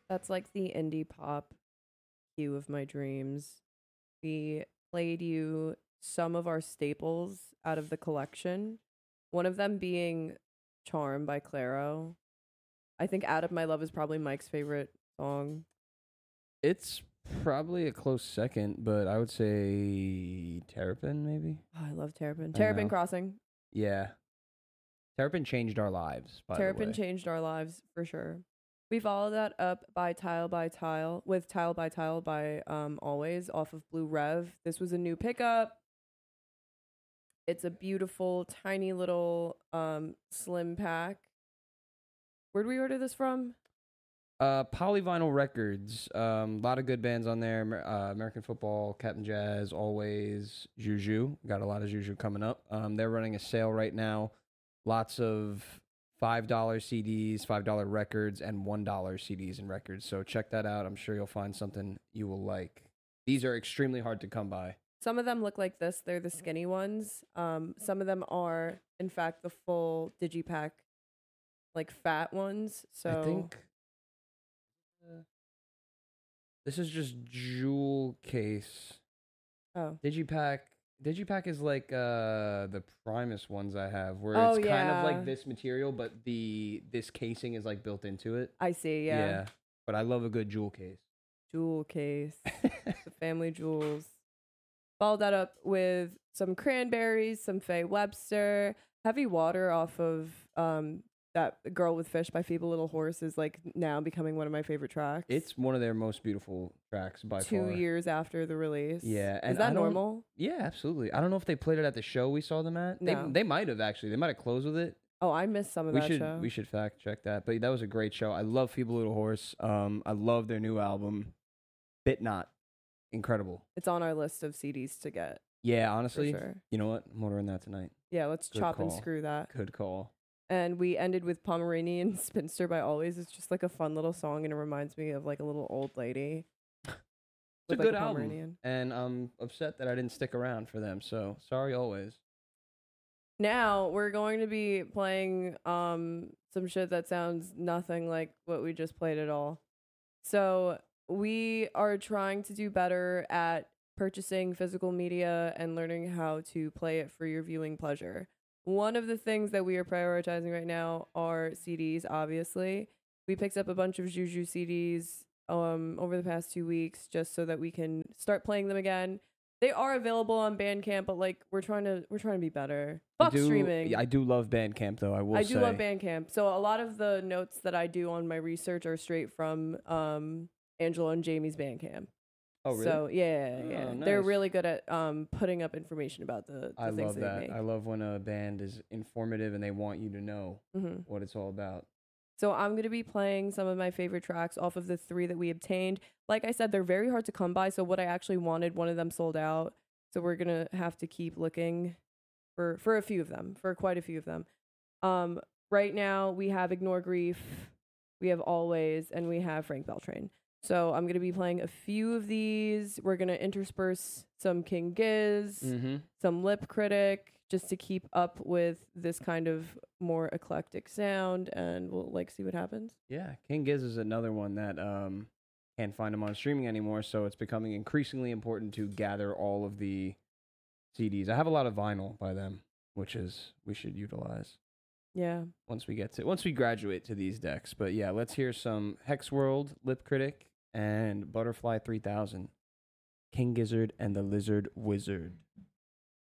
That's like the indie pop queue of my dreams. We played you some of our staples out of the collection. One of them being Charm by Claro. I think Out of My Love is probably Mike's favorite song. It's probably a close second, but I would say Terrapin, maybe. Oh, I love Terrapin. I Terrapin know. Crossing. Yeah. Terrapin changed our lives, by the Terrapin way. changed our lives for sure. We followed that up by Tile by Tile with Tile by Tile by Always off of Blue Rev. This was a new pickup. It's a beautiful, tiny little slim pack. Where'd we order this from? Polyvinyl Records. A lot of good bands on there. American Football, Captain Jazz, Always, Juju. Got a lot of Juju coming up. They're running a sale right now. Lots of $5 CDs, $5 records, and $1 CDs and records. So check that out. I'm sure you'll find something you will like. These are extremely hard to come by. Some of them look like this. They're the skinny ones. Some of them are, in fact, the full digipack, like fat ones. So I think this is just jewel case. Oh. Digipack is like the Primus ones I have, where Oh, it's kind of yeah. like this material, but this casing is like built into it. I see, yeah. But I love a good jewel case. Jewel case. The family jewels. Followed that up with some Cranberries, some Faye Webster, Heavy Water off of that Girl with Fish by Feeble Little Horse is like now becoming one of my favorite tracks. It's one of their most beautiful tracks by 2 far. years after the release. Yeah, and is that I don't- normal? Yeah, absolutely. I don't know if they played it at the show we saw them at. No. They might have actually. They might have closed with it. Oh, I missed some of that show. We should fact check that. But that was a great show. I love Feeble Little Horse. I love their new album, Bit Not. Incredible. It's on our list of CDs to get. Yeah, honestly, For sure. you know what? I'm ordering that tonight. Yeah, let's Good chop and call. screw that. Good call. And we ended with Pomeranian Spinster by Always. It's just like a fun little song, and it reminds me of like a little old lady. It's with, a like, good album, Pomeranian. and I'm upset that I didn't stick around for them. So sorry, always. Now we're going to be playing some shit that sounds nothing like what we just played at all. So we are trying to do better at purchasing physical media and learning how to play it for your viewing pleasure. One of the things that we are prioritizing right now are CDs, obviously. We picked up a bunch of Juju CDs over the past 2 weeks just so that we can start playing them again. They are available on Bandcamp, but like we're trying to be better. Fuck streaming. Yeah, I do love Bandcamp though. I do love Bandcamp. So a lot of the notes that I do on my research are straight from Angela and Jamie's Bandcamp. Oh, really? So yeah. Oh, They're nice. really good at putting up information about the I things love they that. make. I love when a band is informative and they want you to know what it's all about. So I'm going to be playing some of my favorite tracks off of the 3 that we obtained. Like I said, they're very hard to come by. So what I actually wanted, one of them sold out. So we're going to have to keep looking for a few of them, for quite a few of them. Right now we have Ignore Grief, we have Always, and we have Frank Beltrain. So I'm going to be playing a few of these. We're going to intersperse some King Giz, some Lip Critic, just to keep up with this kind of more eclectic sound, and we'll like see what happens. Yeah, King Giz is another one that can't find them on streaming anymore, so it's becoming increasingly important to gather all of the CDs. I have a lot of vinyl by them, which is we should utilize. Yeah. Once we graduate to these decks. But yeah, let's hear some Hex World, Lip Critic, and Butterfly 3000, King Gizzard and the Lizard Wizard.